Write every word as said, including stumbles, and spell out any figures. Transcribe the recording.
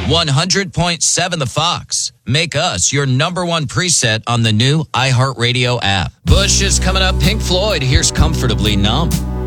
one hundred point seven The Fox. Make us your number one preset on the new iHeartRadio app. Bush is coming up. Pink Floyd, here's Comfortably Numb.